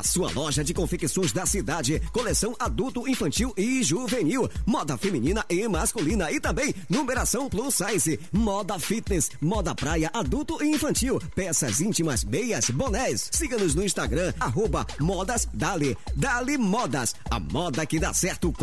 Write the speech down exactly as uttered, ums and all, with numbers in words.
sua loja de confecções da cidade, coleção adulto, infantil e juvenil, moda feminina e masculina e também numeração plus size, moda fitness, moda praia, adulto e infantil, peças íntimas, meias, bonés. Siga-nos no Instagram, arroba Modas Dali. Dali Modas, a moda que dá certo com